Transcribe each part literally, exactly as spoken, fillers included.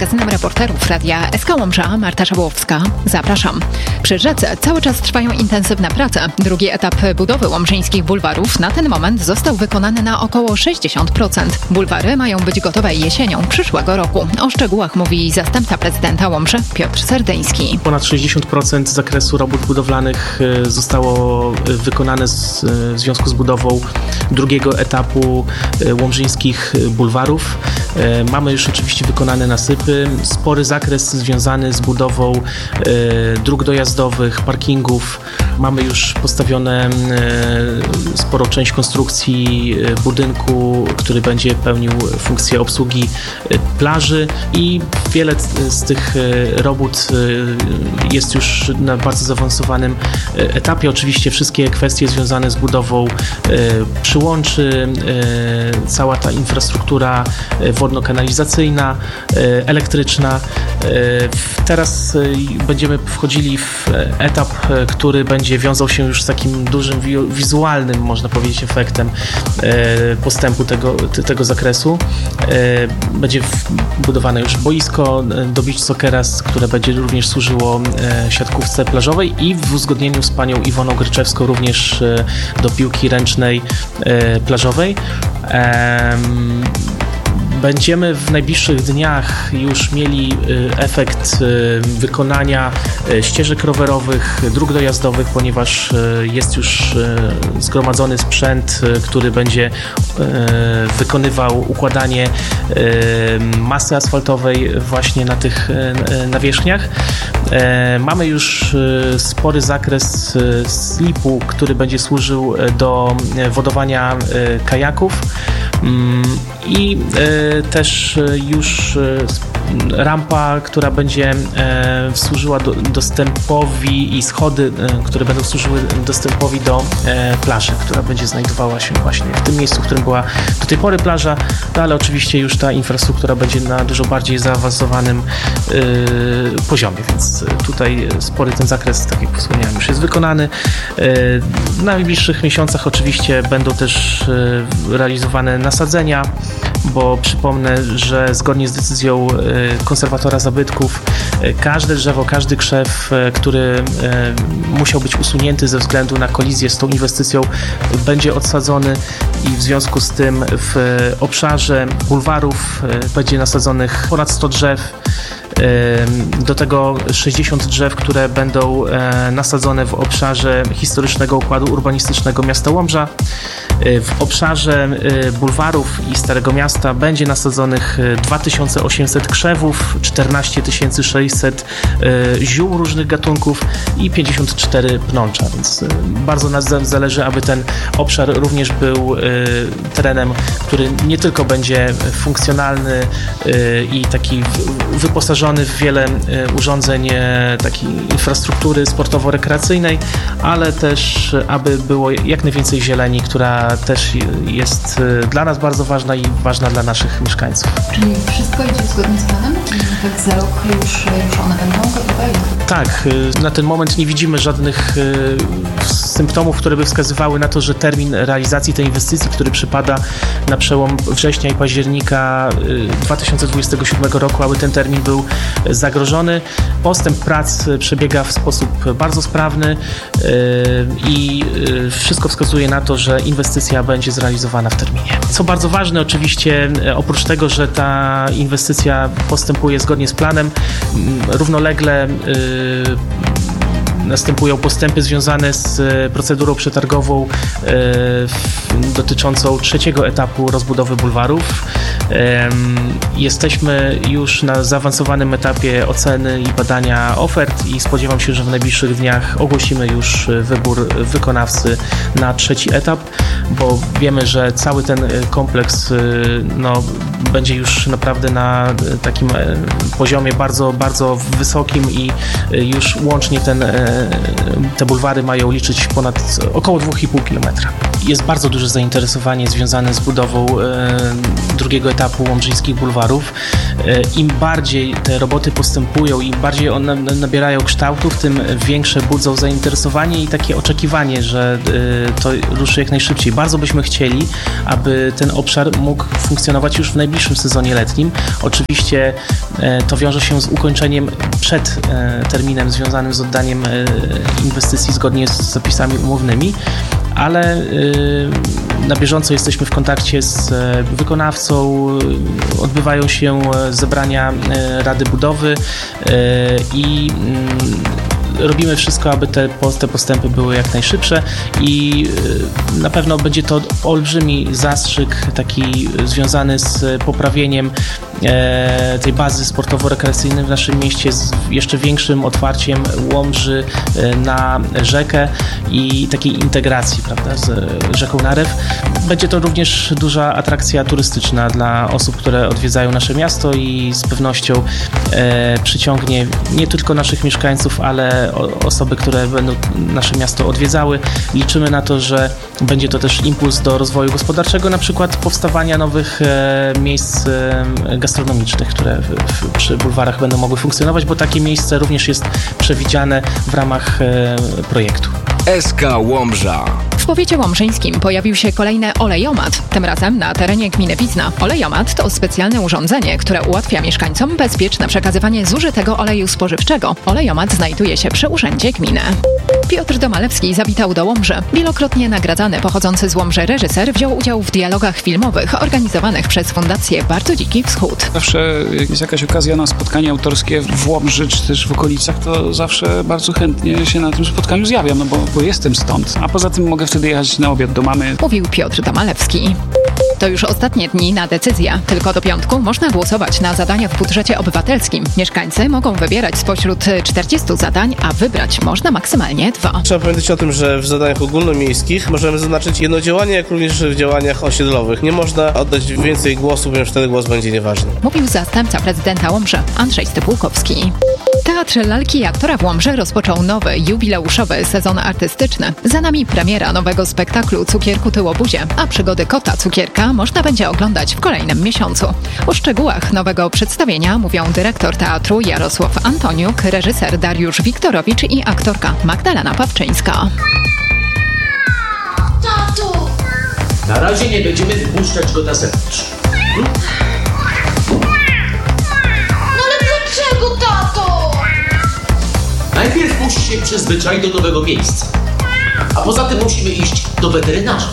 magazynem reporterów Radia S K Łomża, Marta Szabłowska. Zapraszam. Przy rzece cały czas trwają intensywne prace. Drugi etap budowy łomżyńskich bulwarów na ten moment został wykonany na około sześćdziesiąt procent. Bulwary mają być gotowe jesienią przyszłego roku. O szczegółach mówi zastępca prezydenta Łomży Piotr Serdyński. Ponad sześćdziesiąt procent zakresu robót budowlanych zostało wykonane z, w związku z budową drugiego etapu łomżyńskich bulwarów. Mamy już oczywiście wykonane nasypy, spory zakres związany z budową dróg dojazdowych, parkingów. Mamy już postawione sporą część konstrukcji budynku, który będzie pełnił funkcję obsługi plaży i wiele z tych robót jest już na bardzo zaawansowanym etapie. Oczywiście wszystkie kwestie związane z budową przyłączy, cała ta infrastruktura wodno-kanalizacyjna, elektryczna. Teraz będziemy wchodzili w etap, który będzie wiązał się już z takim dużym wizualnym, można powiedzieć, efektem postępu tego, tego zakresu. Będzie budowane już boisko do beach soccera, które będzie również służyło siatkówce plażowej i w uzgodnieniu z panią Iwoną Gryczewską również do piłki ręcznej plażowej. Będziemy w najbliższych dniach już mieli efekt wykonania ścieżek rowerowych, dróg dojazdowych, ponieważ jest już zgromadzony sprzęt, który będzie wykonywał układanie masy asfaltowej właśnie na tych nawierzchniach. Mamy już spory zakres slipu, który będzie służył do wodowania kajaków i też już rampa, która będzie służyła do, dostępowi i schody, które będą służyły dostępowi do plaży, która będzie znajdowała się właśnie w tym miejscu, w którym była do tej pory plaża, no ale oczywiście już ta infrastruktura będzie na dużo bardziej zaawansowanym poziomie, więc tutaj spory ten zakres, tak jak wspomniałem, już jest wykonany. W najbliższych miesiącach oczywiście będą też realizowane nasadzenia, bo przypomnę, że zgodnie z decyzją konserwatora zabytków każde drzewo, każdy krzew, który musiał być usunięty ze względu na kolizję z tą inwestycją, będzie odsadzony i w związku z tym w obszarze bulwarów będzie nasadzonych ponad sto drzew. Do tego sześćdziesiąt drzew, które będą nasadzone w obszarze historycznego układu urbanistycznego miasta Łomża. W obszarze bulwarów i Starego Miasta będzie nasadzonych dwa tysiące osiemset krzewów, czternaście tysięcy sześćset ziół różnych gatunków i pięćdziesiąt cztery pnącza, więc bardzo nas zależy, aby ten obszar również był terenem, który nie tylko będzie funkcjonalny i taki wyposażony w wiele urządzeń takiej infrastruktury sportowo-rekreacyjnej, ale też aby było jak najwięcej zieleni, która też jest dla nas bardzo ważna i ważna dla naszych mieszkańców. Czyli wszystko idzie zgodnie z planem? Tak za rok już, już one będą gotowe? Tak, na ten moment nie widzimy żadnych symptomów, które by wskazywały na to, że termin realizacji tej inwestycji, który przypada na przełom września i października dwa tysiące dwudziestego siódmego roku, aby ten termin był zagrożony. Postęp prac przebiega w sposób bardzo sprawny i wszystko wskazuje na to, że inwestycja będzie zrealizowana w terminie. Co bardzo ważne oczywiście, oprócz tego, że ta inwestycja postępuje zgodnie z planem, równolegle następują postępy związane z procedurą przetargową dotyczącą trzeciego etapu rozbudowy bulwarów. Jesteśmy już na zaawansowanym etapie oceny i badania ofert i spodziewam się, że w najbliższych dniach ogłosimy już wybór wykonawcy na trzeci etap, bo wiemy, że cały ten kompleks no, będzie już naprawdę na takim poziomie bardzo, bardzo wysokim i już łącznie ten, te bulwary mają liczyć ponad około dwa i pół kilometra. jest bardzo duże zainteresowanie związane z budową drugiego etapu Łomżyńskich Bulwarów. Im bardziej te roboty postępują, im bardziej one nabierają kształtów, tym większe budzą zainteresowanie i takie oczekiwanie, że to ruszy jak najszybciej. Bardzo byśmy chcieli, aby ten obszar mógł funkcjonować już w najbliższym sezonie letnim. Oczywiście to wiąże się z ukończeniem przed terminem związanym z oddaniem inwestycji zgodnie z zapisami umownymi, ale na bieżąco jesteśmy w kontakcie z wykonawcą, odbywają się zebrania Rady Budowy i robimy wszystko, aby te, te postępy były jak najszybsze i na pewno będzie to olbrzymi zastrzyk taki związany z poprawieniem e, tej bazy sportowo-rekreacyjnej w naszym mieście, z jeszcze większym otwarciem Łomży e, na rzekę i takiej integracji, prawda, z rzeką Narew. Będzie to również duża atrakcja turystyczna dla osób, które odwiedzają nasze miasto i z pewnością e, przyciągnie nie tylko naszych mieszkańców, ale osoby, które będą nasze miasto odwiedzały. Liczymy na to, że będzie to też impuls do rozwoju gospodarczego, na przykład powstawania nowych e, miejsc e, gastronomicznych, które w, w, przy bulwarach będą mogły funkcjonować, bo takie miejsce również jest przewidziane w ramach e, projektu. S K Łomża. W powiecie łomżyńskim pojawił się kolejny olejomat, tym razem na terenie gminy Widzna. Olejomat to specjalne urządzenie, które ułatwia mieszkańcom bezpieczne przekazywanie zużytego oleju spożywczego. Olejomat znajduje się przy urzędzie gminy. Piotr Domalewski zawitał do Łomży. Wielokrotnie nagradzany pochodzący z Łomży reżyser wziął udział w dialogach filmowych organizowanych przez Fundację Bardzo Dziki Wschód. Zawsze jak jest jakaś okazja na spotkanie autorskie w Łomży czy też w okolicach, to zawsze bardzo chętnie się na tym spotkaniu zjawiam, no bo, bo jestem stąd. A poza tym mogę wtedy jechać na obiad do mamy. Mówił Piotr Domalewski. To już ostatnie dni na decyzję. Tylko do piątku można głosować na zadania w budżecie obywatelskim. Mieszkańcy mogą wybierać spośród czterdziestu zadań, a wybrać można maksymalnie dwa. Trzeba pamiętać o tym, że w zadaniach ogólnomiejskich możemy zaznaczyć jedno działanie, jak również w działaniach osiedlowych. Nie można oddać więcej głosu, ponieważ wtedy głos będzie nieważny. Mówił zastępca prezydenta Łomży, Andrzej Stypułkowski. Teatr Lalki i Aktora w Łomży rozpoczął nowy, jubileuszowy sezon artystyczny. Za nami premiera nowego spektaklu Cukierku Tyłobuzie, a przygody kota Cukierka można będzie oglądać w kolejnym miesiącu. O szczegółach nowego przedstawienia mówią dyrektor teatru Jarosław Antoniuk, reżyser Dariusz Wiktorowicz i aktorka Magdalena Pawczyńska. Tato! Na razie nie będziemy wypuszczać go na zewnątrz. Hmm? No ale dlaczego, tato? Najpierw musi się przyzwyczaić do nowego miejsca. A poza tym musimy iść do weterynarza.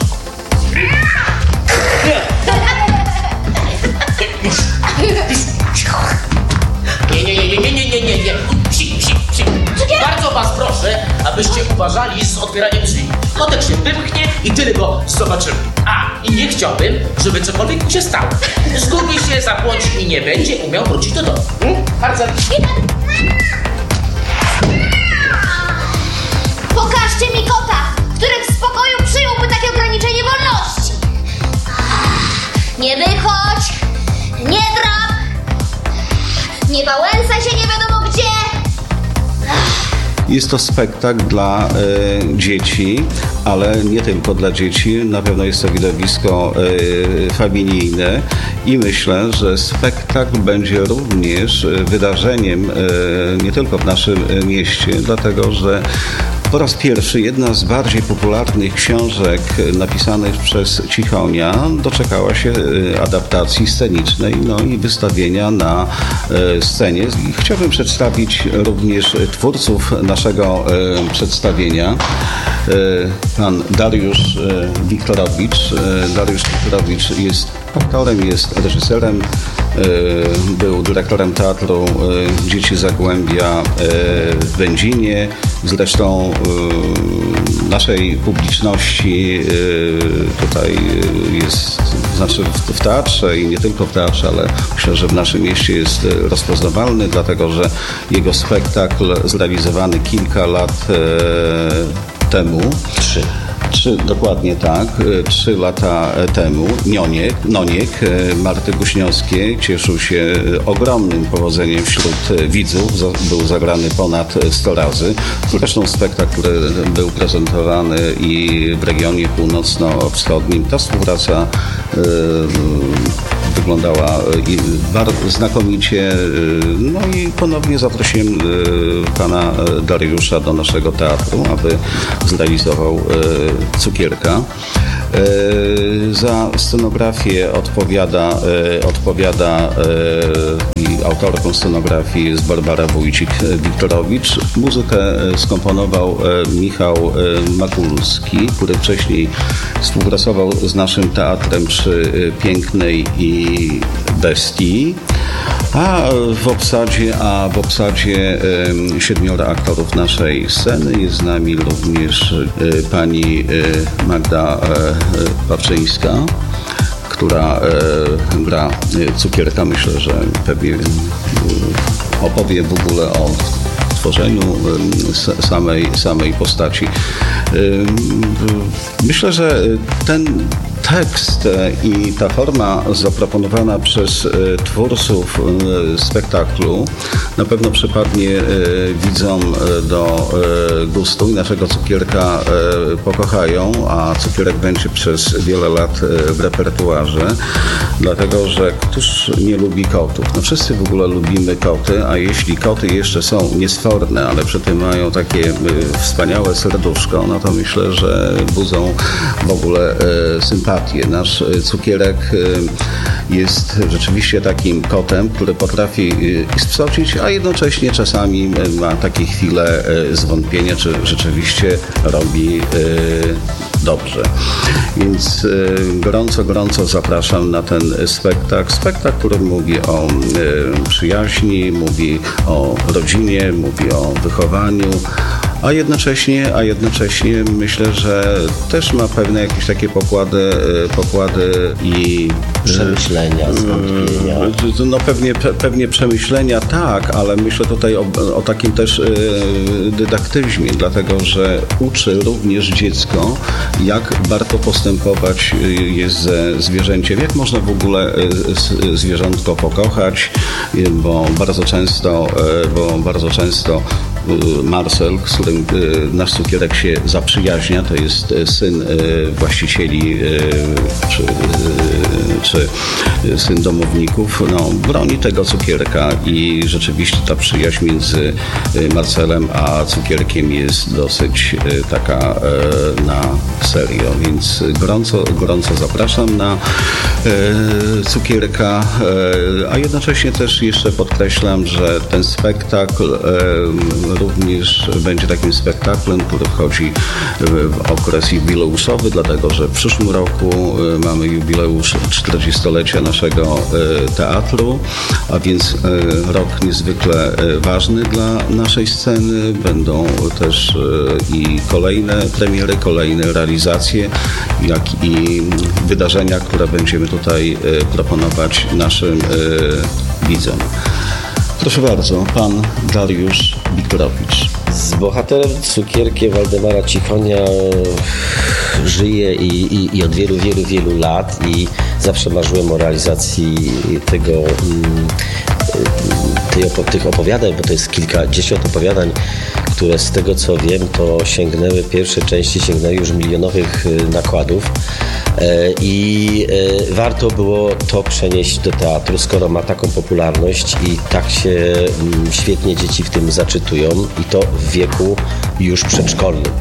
Nie, nie, nie, nie, nie, nie, nie, nie, nie. Psi, psi, psi. Bardzo was proszę, abyście uważali z otwieraniem drzwi. Kotek się wymknie i tyle go zobaczymy. A, i nie chciałbym, żeby cokolwiek mu się stało. Zgubi się, zabłądzi i nie będzie umiał wrócić do domu. Hmm? Bardzo. Pokażcie mi kota, który w spokoju przyjąłby takie ograniczenie wolności. Nie wychodź, nie drap, nie wałęsaj się nie wiadomo gdzie. Jest to spektakl dla e, dzieci, ale nie tylko dla dzieci. Na pewno jest to widowisko e, familijne i myślę, że spektakl będzie również wydarzeniem e, nie tylko w naszym mieście, dlatego że po raz pierwszy jedna z bardziej popularnych książek napisanych przez Cichonia doczekała się adaptacji scenicznej, no i wystawienia na scenie. I chciałbym przedstawić również twórców naszego przedstawienia. Pan Dariusz Wiktorowicz. Dariusz Wiktorowicz jest aktorem, jest reżyserem, był dyrektorem Teatru Dzieci Zagłębia w Będzinie. Zresztą naszej publiczności tutaj jest, znaczy w teatrze i nie tylko w teatrze, ale myślę, że w naszym mieście jest rozpoznawalny, dlatego że jego spektakl zrealizowany kilka lat temu. Trzy. Trzy, dokładnie tak. Trzy lata temu Nioniek, Noniek Marty Guśniowskiej cieszył się ogromnym powodzeniem wśród widzów. Był zagrany ponad sto razy. Zresztą spektakl, który był prezentowany i w regionie północno-wschodnim. Ta współpraca yy, wyglądała bardzo znakomicie. No i ponownie zaprosiłem pana Dariusza do naszego teatru, aby zrealizował Cukierka. Za scenografię odpowiada, odpowiada i autorką scenografii jest Barbara Wójcik-Wiktorowicz. Muzykę skomponował Michał Makulski, który wcześniej współpracował z naszym teatrem przy Pięknej i Bestii. A w obsadzie, a w obsadzie e, siedmioro aktorów naszej sceny jest z nami również e, pani e, Magda e, Pawczyńska, która e, gra Cukierka. Myślę, że pewnie e, opowie w ogóle o tworzeniu e, samej, samej postaci. E, myślę, że ten tekst i ta forma zaproponowana przez twórców spektaklu na pewno przypadnie widzom do gustu i naszego Cukierka pokochają, a Cukierek będzie przez wiele lat w repertuarze, dlatego że któż nie lubi kotów? No wszyscy w ogóle lubimy koty, a jeśli koty jeszcze są niesforne, ale przy tym mają takie wspaniałe serduszko, no to myślę, że budzą w ogóle sympatię. Nasz Cukierek jest rzeczywiście takim kotem, który potrafi i spsocić, a jednocześnie czasami ma takie chwile zwątpienia, czy rzeczywiście robi dobrze. Więc gorąco, gorąco zapraszam na ten spektakl. Spektakl, który mówi o przyjaźni, mówi o rodzinie, mówi o wychowaniu, a jednocześnie, a jednocześnie myślę, że też ma pewne jakieś takie pokłady, pokłady i przemyślenia, zwątpienia. No pewnie, pewnie przemyślenia, tak, ale myślę tutaj o, o takim też dydaktyzmie, dlatego że uczy również dziecko, jak warto postępować jest ze zwierzęciem, jak można w ogóle zwierzątko pokochać, bo bardzo często, bo bardzo często Marcel, z którym nasz Cukierek się zaprzyjaźnia, to jest syn właścicieli czy, czy syn domowników, no, broni tego Cukierka i rzeczywiście ta przyjaźń między Marcelem a Cukierkiem jest dosyć taka na serio, więc gorąco, gorąco zapraszam na Cukierka, a jednocześnie też jeszcze podkreślam, że ten spektakl również będzie takim spektaklem, który wchodzi w okres jubileuszowy, dlatego że w przyszłym roku mamy jubileusz czterdziestolecia naszego teatru, a więc rok niezwykle ważny dla naszej sceny. Będą też i kolejne premiery, kolejne realizacje, jak i wydarzenia, które będziemy tutaj proponować naszym widzom. Proszę bardzo, pan Dariusz Wiktorowicz. Z bohaterem Cukierkiem Waldemara Cichonia żyję i, i, i od wielu, wielu, wielu lat i zawsze marzyłem o realizacji tego, tej, tych opowiadań, bo to jest kilkadziesiąt opowiadań, które z tego co wiem, to sięgnęły, pierwsze części sięgnęły już milionowych nakładów. I warto było to przenieść do teatru, skoro ma taką popularność i tak się świetnie dzieci w tym zaczytują i to w wieku już przedszkolnym.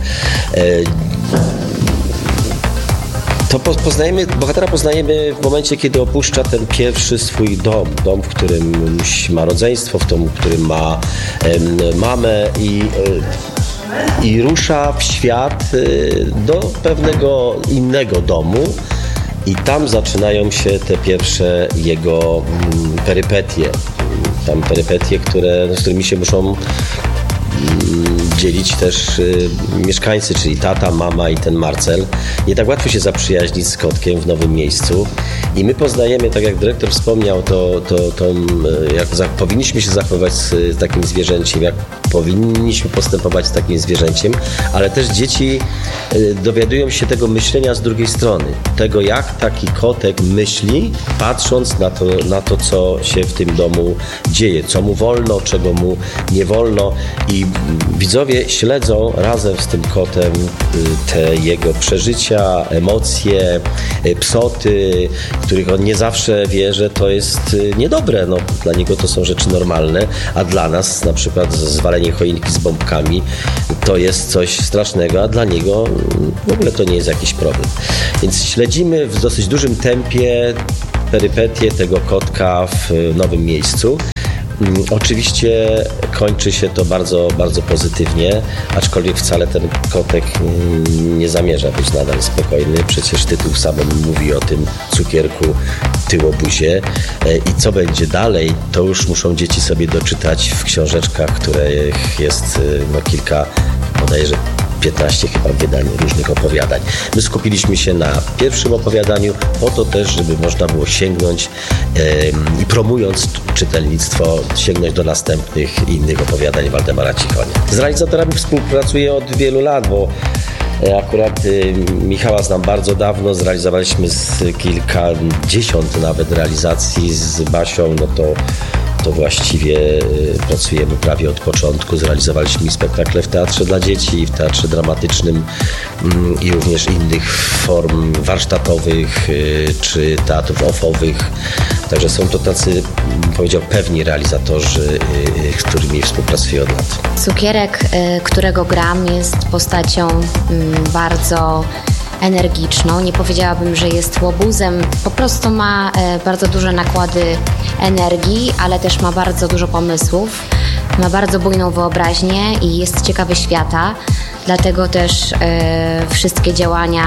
To poznajemy, bohatera poznajemy w momencie, kiedy opuszcza ten pierwszy swój dom, dom, w którym ma rodzeństwo, w domu, w którym ma mamę i i rusza w świat do pewnego innego domu i tam zaczynają się te pierwsze jego perypetie. Tam perypetie, które, z którymi się muszą dzielić też y, mieszkańcy, czyli tata, mama i ten Marcel. Nie tak łatwo się zaprzyjaźnić z kotkiem w nowym miejscu i my poznajemy, tak jak dyrektor wspomniał, to, to, to jak za, powinniśmy się zachowywać z, z takim zwierzęciem, jak powinniśmy postępować z takim zwierzęciem, ale też dzieci dowiadują się tego myślenia z drugiej strony. Tego, jak taki kotek myśli, patrząc na to, na to, co się w tym domu dzieje, co mu wolno, czego mu nie wolno i widzowie śledzą razem z tym kotem te jego przeżycia, emocje, psoty, których on nie zawsze wie, że to jest niedobre. No, dla niego to są rzeczy normalne, a dla nas na przykład zwalenie choinki z bombkami to jest coś strasznego, a dla niego w ogóle to nie jest jakiś problem. Więc śledzimy w dosyć dużym tempie perypetie tego kotka w nowym miejscu. Oczywiście kończy się to bardzo, bardzo pozytywnie, aczkolwiek wcale ten kotek nie zamierza być nadal spokojny. Przecież tytuł sam mówi o tym cukierku tyłobuzie i co będzie dalej, to już muszą dzieci sobie doczytać w książeczkach, których jest no, kilka, bodajże piętnaście chyba wydań różnych opowiadań. My skupiliśmy się na pierwszym opowiadaniu po to też, żeby można było sięgnąć e, i promując czytelnictwo, sięgnąć do następnych innych opowiadań Waldemara Cichonia. Z realizatorami współpracuję od wielu lat, bo akurat y, Michała znam bardzo dawno, zrealizowaliśmy z kilkadziesiąt nawet realizacji z Basią, no to to właściwie pracujemy prawie od początku. Zrealizowaliśmy spektakle w teatrze dla dzieci, w teatrze dramatycznym i również innych form warsztatowych czy teatrów ofowych. Także są to tacy, powiedział, pewni realizatorzy, z którymi współpracuję od lat. Cukierek, którego gram, jest postacią bardzo energiczną. Nie powiedziałabym, że jest łobuzem. Po prostu ma bardzo duże nakłady energii, ale też ma bardzo dużo pomysłów. Ma bardzo bujną wyobraźnię i jest ciekawy świata. Dlatego też e, wszystkie działania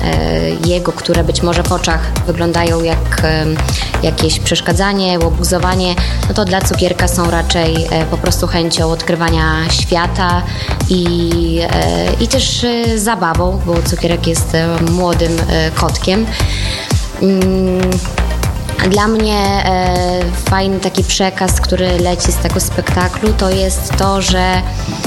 e, jego, które być może w oczach wyglądają jak e, jakieś przeszkadzanie, łobuzowanie, no to dla cukierka są raczej e, po prostu chęcią odkrywania świata i, e, i też e, zabawą, bo cukierek jest e, młodym e, kotkiem. Mm. Dla mnie e, fajny taki przekaz, który leci z tego spektaklu, to jest to, że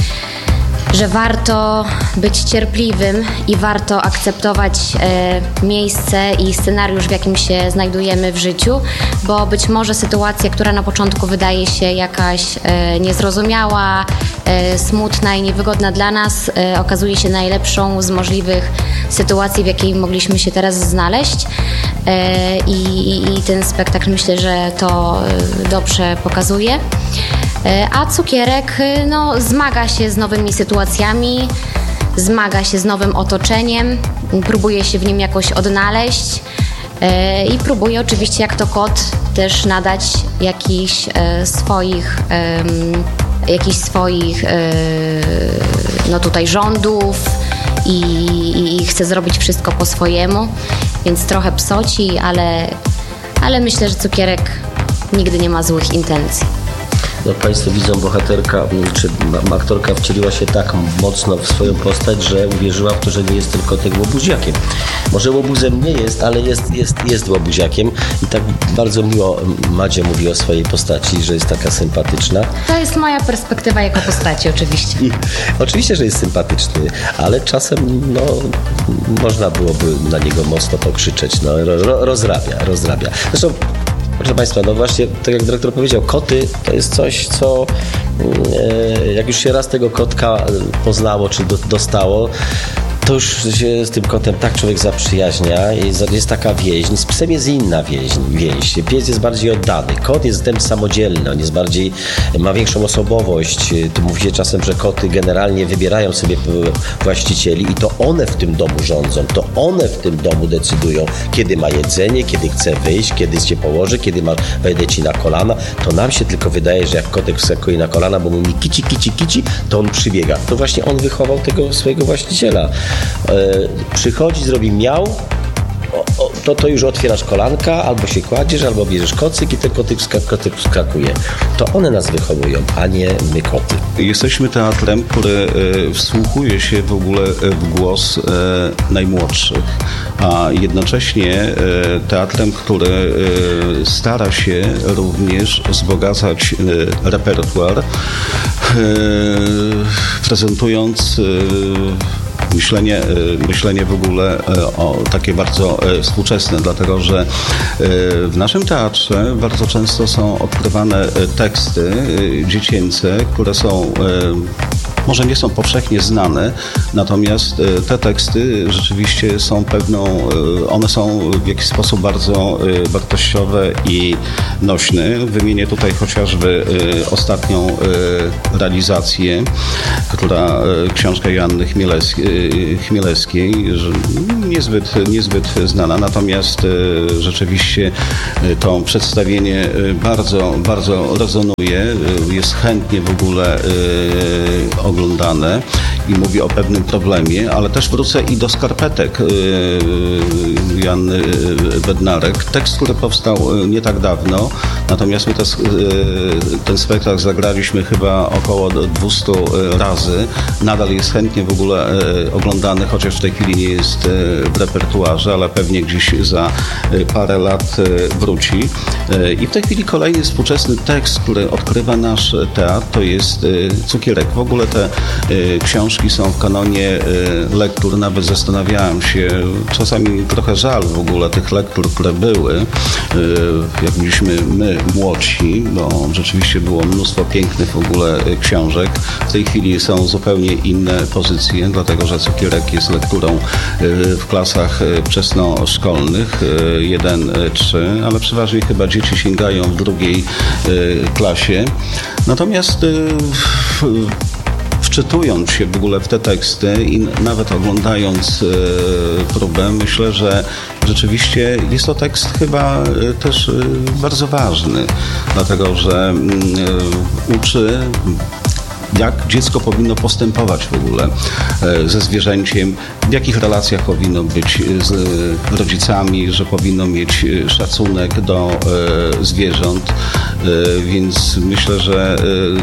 że warto być cierpliwym i warto akceptować e, miejsce i scenariusz, w jakim się znajdujemy w życiu, bo być może sytuacja, która na początku wydaje się jakaś e, niezrozumiała, e, smutna i niewygodna dla nas, e, okazuje się najlepszą z możliwych sytuacji, w jakiej mogliśmy się teraz znaleźć. E, i, I ten spektakl, myślę, że to e, dobrze pokazuje. A cukierek no, zmaga się z nowymi sytuacjami, zmaga się z nowym otoczeniem, próbuje się w nim jakoś odnaleźć e, i próbuje oczywiście, jak to kot, też nadać jakichś e, swoich, e, jakichś swoich e, no tutaj rządów i, i chce zrobić wszystko po swojemu, więc trochę psoci, ale, ale myślę, że cukierek nigdy nie ma złych intencji. No, Państwo widzą, bohaterka czy aktorka wcieliła się tak mocno w swoją postać, że uwierzyła w to, że nie jest tylko tym łobuziakiem. Może łobuzem nie jest, ale jest, jest, jest łobuziakiem i tak bardzo miło Madzia mówi o swojej postaci, że jest taka sympatyczna. To jest moja perspektywa jako postaci oczywiście. I, oczywiście, że jest sympatyczny, ale czasem no, można byłoby na niego mocno pokrzyczeć. No, ro, rozrabia, rozrabia. Zresztą proszę Państwa, no właśnie, tak jak dyrektor powiedział, koty to jest coś, co e, jak już się raz tego kotka poznało czy do, dostało, to już się z tym kotem tak człowiek zaprzyjaźnia, jest, jest taka więź. Z psem jest inna więź, więź. Pies jest bardziej oddany. Kot jest ten samodzielny, on jest bardziej, ma większą osobowość. Tu mówi się czasem, że koty generalnie wybierają sobie właścicieli i to one w tym domu rządzą, to one w tym domu decydują, kiedy ma jedzenie, kiedy chce wyjść, kiedy się położy, kiedy ma, wejdę ci na kolana. To nam się tylko wydaje, że jak kotek wskakuje na kolana, bo mówi kici, kici, kici, to on przybiega. To właśnie on wychował tego swojego właściciela. E, przychodzi, zrobi miał, o, o, to, to już otwierasz kolanka, albo się kładziesz, albo bierzesz kocyk i ten kotyk, wska- kotyk wskakuje. To one nas wychowują, a nie my koty. Jesteśmy teatrem, który e, wsłuchuje się w ogóle w głos e, najmłodszych, a jednocześnie e, teatrem, który e, stara się również wzbogacać e, repertuar prezentując Myślenie, myślenie w ogóle o takie bardzo współczesne, dlatego że w naszym teatrze bardzo często są odkrywane teksty dziecięce, które są może nie są powszechnie znane, natomiast te teksty rzeczywiście są pewną, one są w jakiś sposób bardzo wartościowe i nośne. Wymienię tutaj chociażby ostatnią realizację, która książka Joanny Chmielewskiej, niezbyt, niezbyt znana, natomiast rzeczywiście to przedstawienie bardzo, bardzo rezonuje, jest chętnie w ogóle oglądane i mówi o pewnym problemie, ale też wrócę i do skarpetek Joanny Bednarek. Tekst, który powstał nie tak dawno, natomiast my też, ten spektakl zagraliśmy chyba około dwieście razy. Nadal jest chętnie w ogóle oglądany, chociaż w tej chwili nie jest w repertuarze, ale pewnie gdzieś za parę lat wróci. I w tej chwili kolejny współczesny tekst, który odkrywa nasz teatr, to jest Cukierek. W ogóle te książki są w kanonie lektur. Nawet zastanawiałem się, czasami trochę żal w ogóle tych lektur, które były, jak byliśmy my młodsi, bo rzeczywiście było mnóstwo pięknych w ogóle książek. W tej chwili są zupełnie inne pozycje, dlatego że Cukierek jest lekturą w klasach wczesnoszkolnych, jeden trzy, ale przeważnie chyba dzieci sięgają w drugiej klasie. Natomiast wczytując się w ogóle w te teksty i nawet oglądając próbę, myślę, że rzeczywiście jest to tekst chyba też bardzo ważny, dlatego że uczy, jak dziecko powinno postępować w ogóle ze zwierzęciem, w jakich relacjach powinno być z rodzicami, że powinno mieć szacunek do zwierząt, więc myślę, że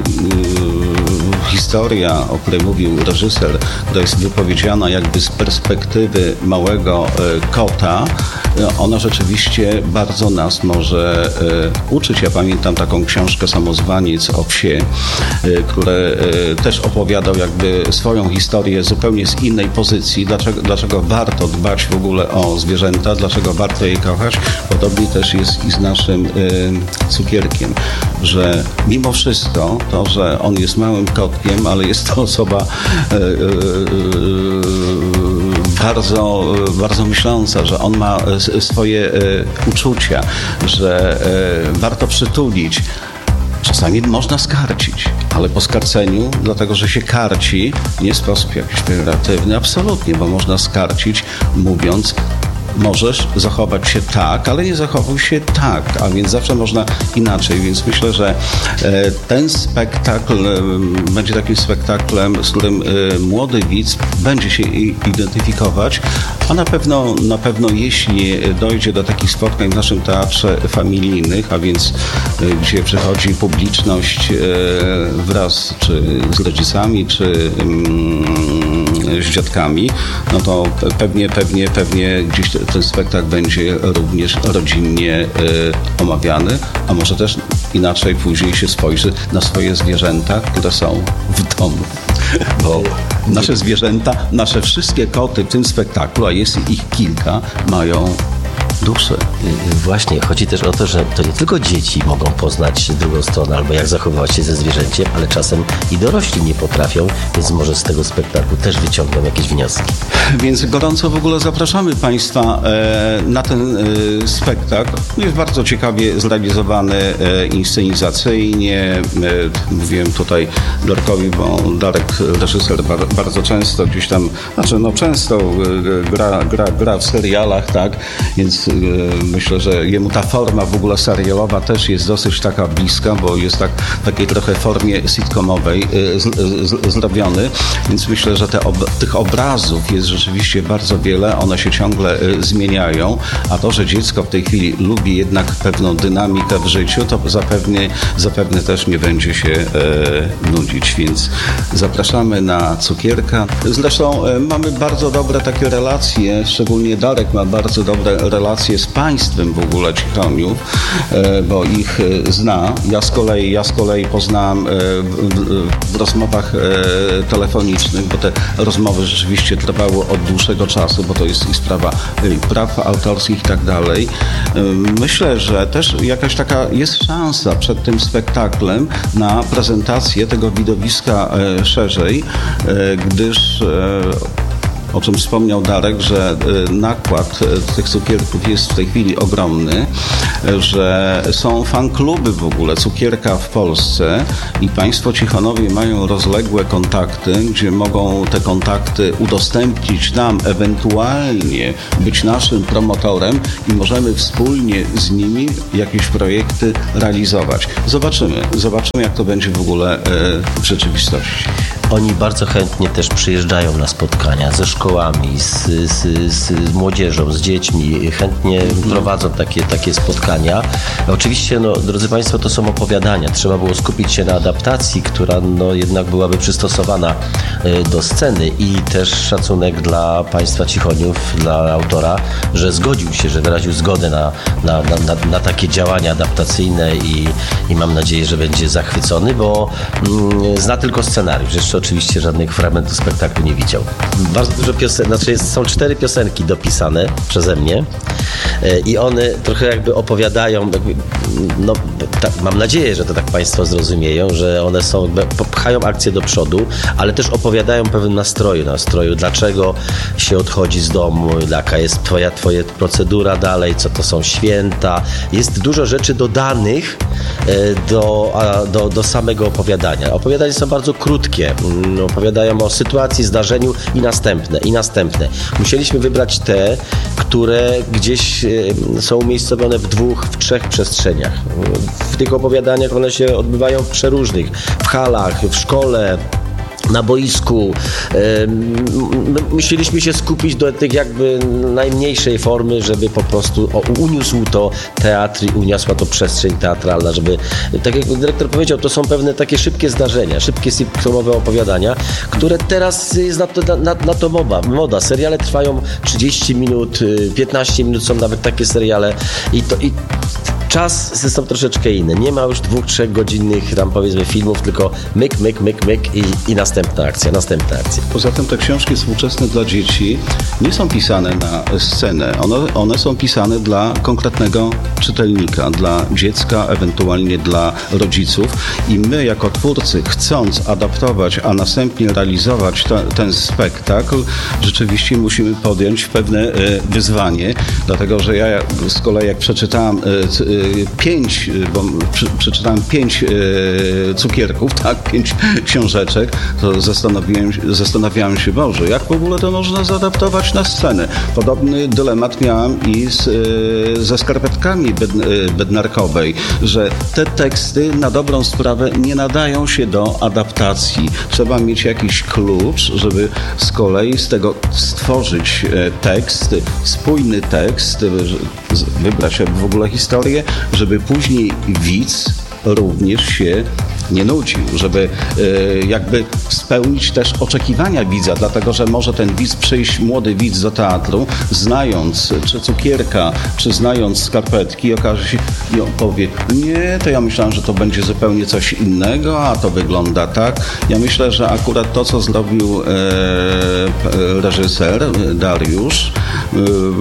historia, o której mówił reżyser, która jest wypowiedziana jakby z perspektywy małego kota, ona rzeczywiście bardzo nas może uczyć. Ja pamiętam taką książkę Samozwaniec o psie, które też opowiadał jakby swoją historię zupełnie z innej pozycji, dlaczego, dlaczego warto dbać w ogóle o zwierzęta, dlaczego warto je kochać. Podobnie też jest i z naszym y, Cukierkiem, że mimo wszystko to, że on jest małym kotkiem, ale jest to osoba y, y, y, bardzo, bardzo myśląca, że on ma swoje y, uczucia, że y, warto przytulić. Czasami można skarcić, ale po skarceniu, dlatego że się karci, nie w sposób jakiś pejoratywny, absolutnie, bo można skarcić mówiąc, możesz zachować się tak, ale nie zachowuj się tak, a więc zawsze można inaczej, więc myślę, że ten spektakl będzie takim spektaklem, z którym młody widz będzie się identyfikować, a na pewno, na pewno jeśli dojdzie do takich spotkań w naszym teatrze familijnych, a więc gdzie przychodzi publiczność wraz czy z rodzicami, czy z dziadkami, no to pewnie, pewnie, pewnie gdzieś ten spektakl będzie również rodzinnie y, omawiany, a może też inaczej później się spojrzy na swoje zwierzęta, które są w domu. Bo nasze zwierzęta, nasze wszystkie koty w tym spektaklu, a jest ich kilka, mają duszę. Właśnie, chodzi też o to, że to nie tylko dzieci mogą poznać drugą stronę albo jak zachowywać się ze zwierzęciem, ale czasem i dorośli nie potrafią, więc może z tego spektaklu też wyciągną jakieś wnioski. Więc gorąco w ogóle zapraszamy Państwa e, na ten e, spektakl. Jest bardzo ciekawie zrealizowany e, inscenizacyjnie. E, mówiłem tutaj Darkowi, bo Darek, reżyser, bar, bardzo często gdzieś tam, znaczy no często e, gra, gra, gra w serialach, tak, więc myślę, że jemu ta forma w ogóle serialowa też jest dosyć taka bliska, bo jest tak w takiej trochę formie sitcomowej z, z, zrobiony, więc myślę, że te ob, tych obrazów jest rzeczywiście bardzo wiele, one się ciągle zmieniają, a to, że dziecko w tej chwili lubi jednak pewną dynamikę w życiu, to zapewne, zapewne też nie będzie się e, nudzić, więc zapraszamy na Cukierka. Zresztą e, mamy bardzo dobre takie relacje, szczególnie Darek ma bardzo dobre relacje relacje z państwem w ogóle Cichoniów, e, bo ich e, zna. Ja z kolei, ja z kolei poznałem e, w, w rozmowach e, telefonicznych, bo te rozmowy rzeczywiście trwały od dłuższego czasu, bo to jest i sprawa e, praw autorskich i tak dalej. E, myślę, że też jakaś taka jest szansa przed tym spektaklem na prezentację tego widowiska e, szerzej, e, gdyż e, o czym wspomniał Darek, że nakład tych cukierków jest w tej chwili ogromny, że są fankluby w ogóle cukierka w Polsce i państwo Cichonowie mają rozległe kontakty, gdzie mogą te kontakty udostępnić nam, ewentualnie być naszym promotorem i możemy wspólnie z nimi jakieś projekty realizować. Zobaczymy, zobaczymy jak to będzie w ogóle w rzeczywistości. Oni bardzo chętnie też przyjeżdżają na spotkania ze szkołami, z, z, z młodzieżą, z dziećmi. Chętnie prowadzą takie, takie spotkania. Oczywiście, no, drodzy Państwo, to są opowiadania. Trzeba było skupić się na adaptacji, która no, jednak byłaby przystosowana do sceny i też szacunek dla Państwa Cichoniów, dla autora, że zgodził się, że wyraził zgodę na, na, na, na, na takie działania adaptacyjne i, i mam nadzieję, że będzie zachwycony, bo mm, zna tylko scenariusz. Jeszcze oczywiście żadnych fragmentów spektaklu nie widział. Bardzo dużo piosenek, znaczy jest, są cztery piosenki dopisane przeze mnie i one trochę jakby opowiadają, jakby, no tak, mam nadzieję, że to tak Państwo zrozumieją, że one są, jakby, popchają akcję do przodu, ale też opowiadają o pewnym nastroju, nastroju, dlaczego się odchodzi z domu, jaka jest twoja, twoja procedura dalej, co to są święta. Jest dużo rzeczy dodanych do, do, do samego opowiadania. Opowiadania są bardzo krótkie. Opowiadają o sytuacji, zdarzeniu i następne, i następne. Musieliśmy wybrać te, które gdzieś są umiejscowione w dwóch, w trzech przestrzeniach. W tych opowiadaniach one się odbywają w przeróżnych, w halach, w szkole, na boisku. Musieliśmy się skupić do tej jakby najmniejszej formy, żeby po prostu uniósł to teatr i uniosła to przestrzeń teatralna, żeby, tak jak dyrektor powiedział, to są pewne takie szybkie zdarzenia, szybkie sitcomowe opowiadania, które teraz jest na to, na, na to moda, moda. Seriale trwają trzydzieści minut, piętnaście minut, są nawet takie seriale i to i czas jest troszeczkę inny. Nie ma już dwóch, trzech godzinnych tam powiedzmy filmów, tylko myk, myk, myk, myk i, i następna akcja, następna akcja. Poza tym te książki współczesne dla dzieci nie są pisane na scenę. One, one są pisane dla konkretnego czytelnika, dla dziecka, ewentualnie dla rodziców i my jako twórcy, chcąc adaptować, a następnie realizować to, ten spektakl, rzeczywiście musimy podjąć pewne e, wyzwanie, dlatego że ja z kolei jak przeczytałem e, pięć, bo przeczytałem pięć e, cukierków, tak, pięć książeczek, to zastanowiłem, zastanawiałem się, Boże, jak w ogóle to można zaadaptować na scenę. Podobny dylemat miałem i z, e, ze skarpetkami bed, e, Bednarkowej, że te teksty na dobrą sprawę nie nadają się do adaptacji. Trzeba mieć jakiś klucz, żeby z kolei z tego stworzyć e, tekst, spójny tekst, wybrać w ogóle historię, żeby później widz również się nie nudził, żeby e, jakby spełnić też oczekiwania widza, dlatego że może ten widz przyjść, młody widz do teatru, znając czy cukierka, czy znając skarpetki, okaże się i on powie, nie, to ja myślałem, że to będzie zupełnie coś innego, a to wygląda tak. Ja myślę, że akurat to, co zrobił e, reżyser Dariusz, e,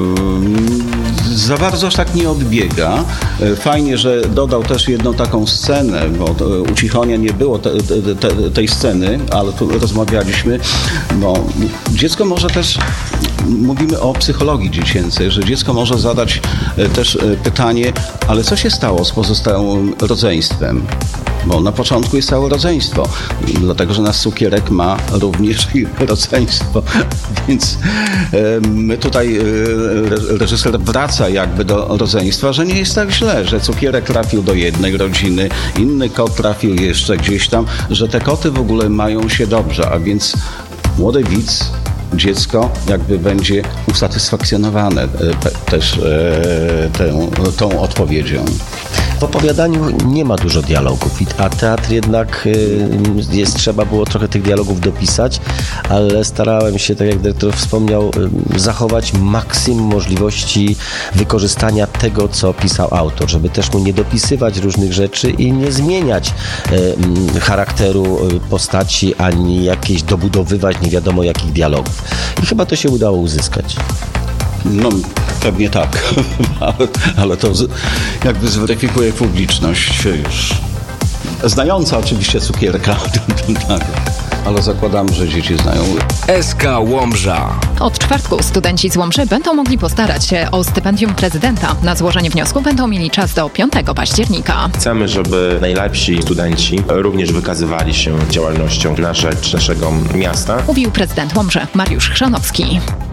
za bardzo aż tak nie odbiega. Fajnie, że dodał też jedną taką scenę, bo u Cichonia nie było te, te, tej sceny, ale tu rozmawialiśmy, bo dziecko może też, mówimy o psychologii dziecięcej, że dziecko może zadać też pytanie, ale co się stało z pozostałym rodzeństwem? Bo na początku jest całe rodzeństwo, dlatego że nasz cukierek ma również i rodzeństwo, więc my tutaj, reżyser wraca jakby do rodzeństwa, że nie jest tak źle, że cukierek trafił do jednej rodziny, inny kot trafił jeszcze gdzieś tam, że te koty w ogóle mają się dobrze, a więc młody widz, dziecko jakby będzie usatysfakcjonowane też tą, tą odpowiedzią. W opowiadaniu nie ma dużo dialogów, a teatr jednak jest, trzeba było trochę tych dialogów dopisać, ale starałem się, tak jak dyrektor wspomniał, zachować maksimum możliwości wykorzystania tego, co pisał autor, żeby też mu nie dopisywać różnych rzeczy i nie zmieniać charakteru postaci, ani jakieś dobudowywać nie wiadomo jakich dialogów. I chyba to się udało uzyskać. No, pewnie tak, ale, ale to z, jakby zweryfikuje publiczność już znająca oczywiście cukierka, tak, ale zakładam, że dzieci znają. S K Łomża. Od czwartku studenci z Łomży będą mogli postarać się o stypendium prezydenta. Na złożenie wniosku będą mieli czas do piątego października. Chcemy, żeby najlepsi studenci również wykazywali się działalnością na rzecz naszego miasta. Mówił prezydent Łomży Mariusz Chrzanowski.